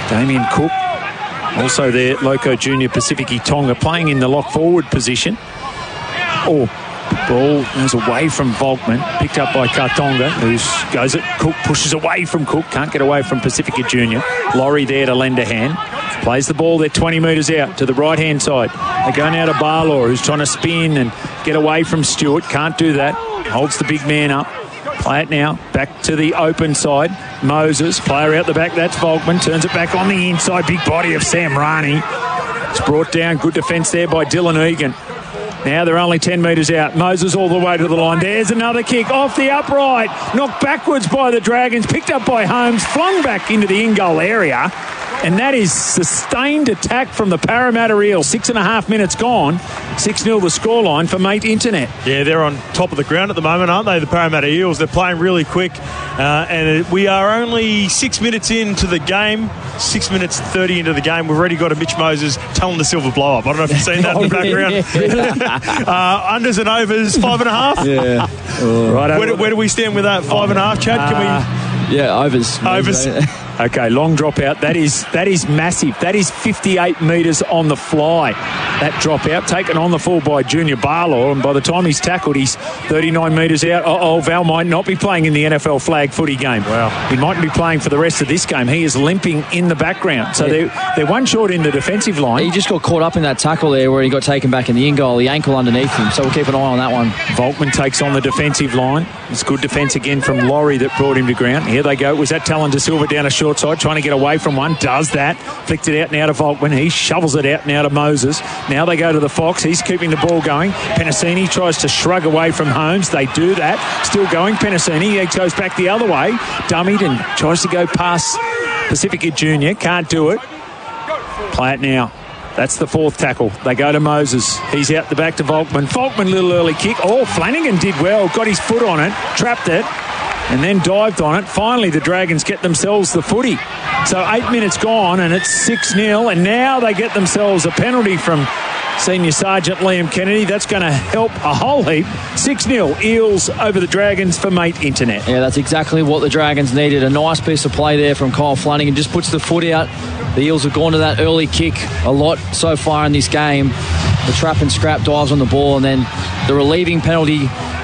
Damien Cook. Also there, Loco Junior Pacific Tonga playing in the lock forward position. Ball goes away from Volkman, picked up by Katonga, who goes at Cook, pushes away from Cook, can't get away from Pacifica Junior. Laurie there to lend a hand. Plays the ball there 20 metres out to the right-hand side. They go now to Barlaw, who's trying to spin and get away from Stewart. Can't do that. Holds the big man up. Play it now. Back to the open side. Moses, player out the back. That's Volkman. Turns it back on the inside. Big body of Sam Rani. It's brought down. Good defence there by Dylan Egan. Now they're only 10 metres out. Moses all the way to the line. There's another kick off the upright. Knocked backwards by the Dragons. Picked up by Holmes. Flung back into the in-goal area. And that is sustained attack from the Parramatta Eels. 6.5 minutes gone. 6-0 the scoreline for Mate Internet. Yeah, they're on top of the ground at the moment, aren't they, the Parramatta Eels? They're playing really quick. And we are only 6 minutes into the game. 6 minutes 30 into the game. We've already got a Mitch Moses telling the silver blow up. I don't know if you've seen that in the background. Unders and overs, 5.5. Yeah. Right. Where do we stand with that 5.5, Chad? Can we? Yeah, overs. Overs. Okay, long drop out. That is massive. That is 58 metres on the fly. That drop out taken on the full by Junior Barlaw, and by the time he's tackled, he's 39 metres out. Val might not be playing in the NFL flag footy game. Wow. He mightn't be playing for the rest of this game. He is limping in the background. So they're one short in the defensive line. He just got caught up in that tackle there where he got taken back in the in-goal, the ankle underneath him. So we'll keep an eye on that one. Volkman takes on the defensive line. It's good defence again from Laurie that brought him to ground. Here they go. Was that Talon De Silva down a short side, trying to get away from one? Does that. Flicked it out now to Volkman. He shovels it out now to Moses. Now they go to the Fox. He's keeping the ball going. Penasini tries to shrug away from Holmes. They do that. Still going. Penasini. He goes back the other way. Dummied and tries to go past Pacifica Junior. Can't do it. Play it now. That's the fourth tackle. They go to Moses. He's out the back to Volkman. Volkman, little early kick. Flanagan did well. Got his foot on it. Trapped it. And then dived on it. Finally, the Dragons get themselves the footy. So 8 minutes gone, and it's 6-0. And now they get themselves a penalty from Senior Sergeant Liam Kennedy. That's going to help a whole heap. 6-0 Eels over the Dragons for Mate Internet. Yeah, that's exactly what the Dragons needed. A nice piece of play there from Kyle Flanagan. Just puts the foot out. The Eels have gone to that early kick a lot so far in this game. The trap and scrap dives on the ball, and then the relieving penalty